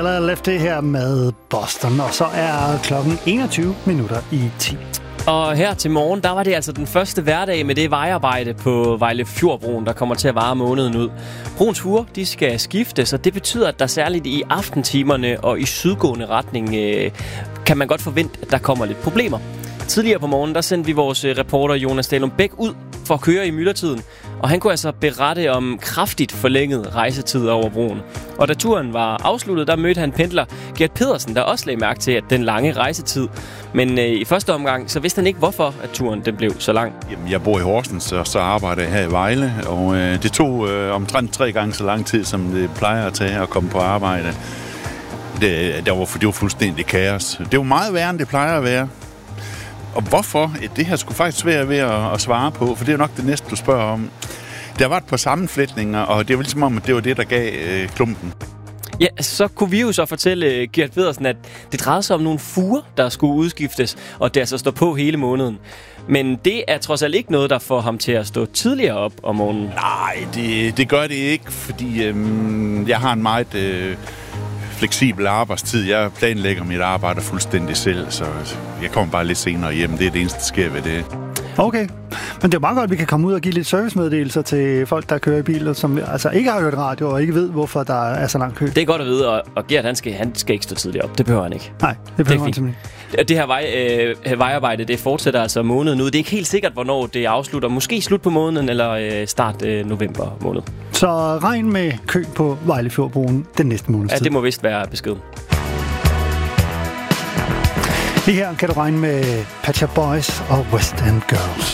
Left det her med Boston, og så er klokken 21:10. Og her til morgen, der var det altså den første hverdag med det vejarbejde på Vejle Fjordbroen, der kommer til at vare måneden ud. Broens huer, de skal skiftes, og det betyder, at der særligt i aftentimerne og i sydgående retning kan man godt forvente, at der kommer lidt problemer. Tidligere på morgenen, der sendte vi vores reporter Jonas Dalum Bæk ud for at køre i myldretiden, og han kunne altså berette om kraftigt forlænget rejsetid over broen. Og da turen var afsluttet, der mødte han pendler Gert Pedersen, der også lagde mærke til at den lange rejsetid. Men i første omgang, så vidste han ikke, hvorfor at turen den blev så lang. Jamen, jeg bor i Horsens, og så arbejder jeg her i Vejle, og det tog omtrent 3 gange så lang tid, som det plejer at tage at komme på arbejde. Det var fuldstændig kaos. Det var meget værre, end det plejer at være. Og hvorfor? Det her skulle faktisk svært ved at svare på, for det er nok det næste, du spørger om. Der var et par sammenflætninger, og det var ligesom om, at det var det, der gav klumpen. Ja, så kunne vi jo så fortælle Gert Pedersen, at det drejede sig om nogle fuger, der skulle udskiftes, og der så står på hele måneden. Men det er trods alt ikke noget, der får ham til at stå tidligere op om morgenen. Nej, det gør det ikke, fordi jeg har en meget fleksibel arbejdstid. Jeg planlægger mit arbejde fuldstændig selv, så jeg kommer bare lidt senere hjem. Det er det eneste, der sker ved det. Okay, men det er meget godt, at vi kan komme ud og give lidt servicemeddelelser til folk, der kører i biler, som altså ikke har hørt radio og ikke ved, hvorfor der er så lang kø. Det er godt at vide, og Gert, han skal ikke stå tidligere op. Det behøver han ikke. Nej, det behøver han simpelthen ikke. Det her vejarbejde, det fortsætter altså måneden ud. Det er ikke helt sikkert, hvornår det afslutter. Måske slut på måneden eller start november måned. Så regn med kø på Vejle Fjordbroen den næste måneds tid. Ja, det må vist være beskeden. Lige her kan du regne med Pet Shop Boys og West End Girls.